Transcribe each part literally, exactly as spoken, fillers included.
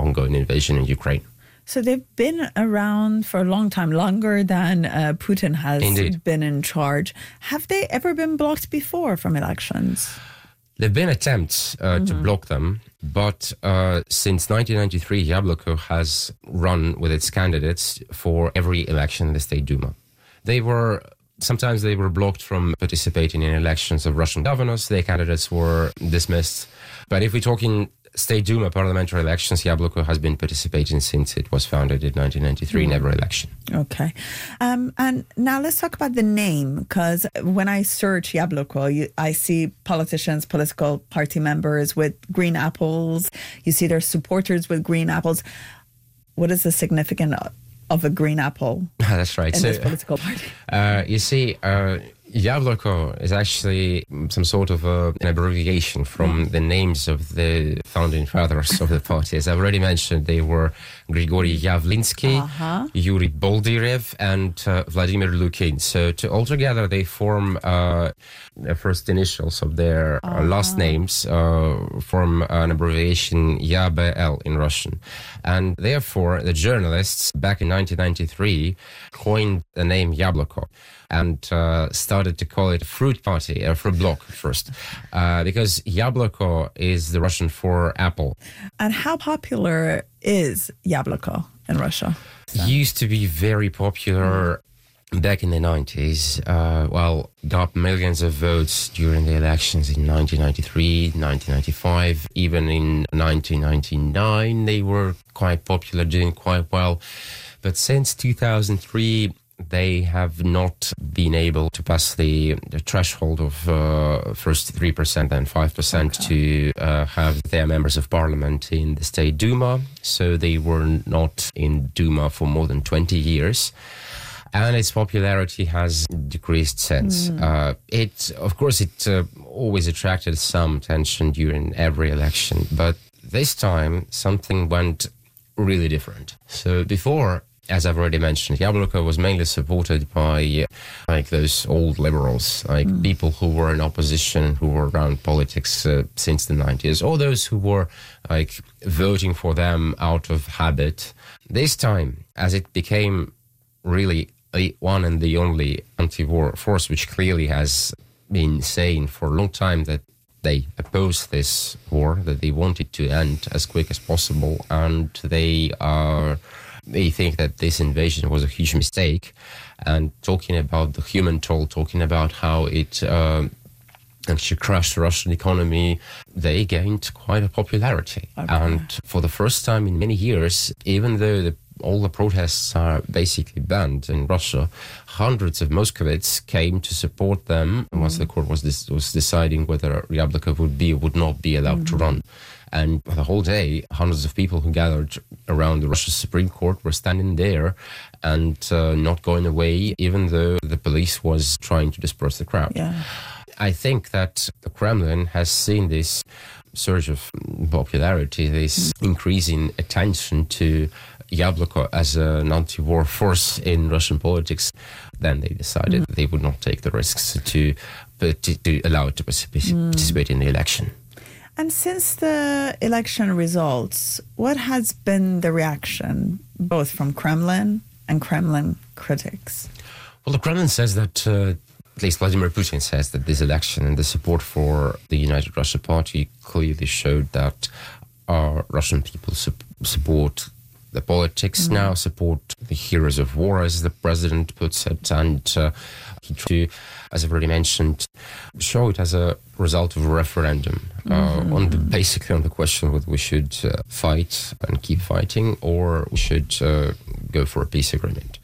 ongoing invasion in Ukraine. So they've been around for a long time, longer than uh, Putin has Indeed. been in charge. Have they ever been blocked before from elections? There have been attempts uh, mm-hmm. to block them, but uh, since nineteen ninety-three, Yabloko has run with its candidates for every election in the State Duma. They were, sometimes they were blocked from participating in elections of Russian governors. Their candidates were dismissed. But if we're talking State Duma parliamentary elections, Yabloko has been participating since it was founded in nineteen ninety-three mm. in every election. Okay. Um, and now let's talk about the name, because when I search Yabloko, you, I see politicians, political party members with green apples. You see their supporters with green apples. What is the significance of a green apple? That's right. In so, this political party? Uh, you see, uh, Yabloko is actually some sort of uh, an abbreviation from the names of the founding fathers of the party. As I've already mentioned, they were Grigory Yavlinsky, uh-huh. Yuri Boldyrev, and uh, Vladimir Lukin. So to, altogether, they form uh, the first initials of their uh-huh. uh, last names, uh, form an abbreviation Y A B L in Russian. And therefore, the journalists back in nineteen ninety-three coined the name Yabloko and uh, started to call it fruit party, or fruit block first, uh, because Yabloko is the Russian for apple. And how popular is Yabloko in Russia? So. Used to be very popular back in the nineties. Uh, well, got millions of votes during the elections in nineteen ninety-three, nineteen ninety-five, even in nineteen ninety-nine, they were quite popular, doing quite well. But since two thousand three, they have not been able to pass the, the threshold of uh, first three percent and five percent okay. to uh, have their members of parliament in the State Duma. So they were not in Duma for more than twenty years. And its popularity has decreased since. Mm. Uh, it, of course, it uh, always attracted some attention during every election. But this time, something went really different. So before, as I've already mentioned, Yabloko was mainly supported by uh, like those old liberals, like mm. people who were in opposition, who were around politics uh, since the nineties, or those who were like voting for them out of habit. This time, as it became really the one and the only anti-war force, which clearly has been saying for a long time that they opposed this war, that they want it to end as quick as possible, and they are... They think that this invasion was a huge mistake, and talking about the human toll, talking about how it uh, actually crushed the Russian economy, they gained quite a popularity. Okay. And for the first time in many years, even though the, all the protests are basically banned in Russia, hundreds of Muscovites came to support them mm-hmm. once the court was, dis- was deciding whether Yabloko would be or would not be allowed mm-hmm. to run. And the whole day, hundreds of people who gathered around the Russian Supreme Court were standing there and uh, not going away, even though the police was trying to disperse the crowd. Yeah. I think that the Kremlin has seen this surge of popularity, this mm. increasing attention to Yabloko as an anti-war force in Russian politics. Then they decided mm. they would not take the risks to, to, to allow it to participate, mm. participate in the election. And since the election results, what has been the reaction, both from Kremlin and Kremlin critics? Well, the Kremlin says that, uh, at least Vladimir Putin says that this election and the support for the United Russia Party clearly showed that uh, Russian people su- support the politics mm. now, support the heroes of war, as the president puts it, and uh, he tried to, as I've already mentioned, show it as a result of a referendum uh, mm-hmm. on the, basically on the question whether we should uh, fight and keep fighting, or we should uh, go for a peace agreement.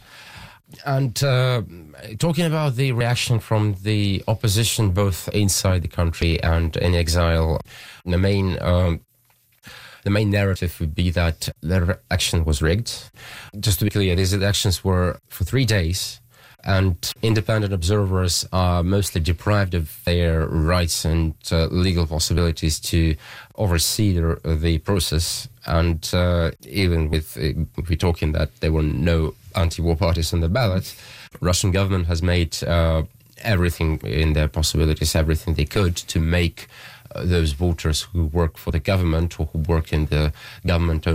And uh, talking about the reaction from the opposition, both inside the country and in exile, the main um, the main narrative would be that the election was rigged. Just to be clear, these elections were for three days, and independent observers are mostly deprived of their rights and uh, legal possibilities to oversee the, the process. And uh, even with, uh, if we're talking that there were no anti-war parties on the ballot, Russian government has made uh, everything in their possibilities, everything they could to make uh, those voters who work for the government or who work in the government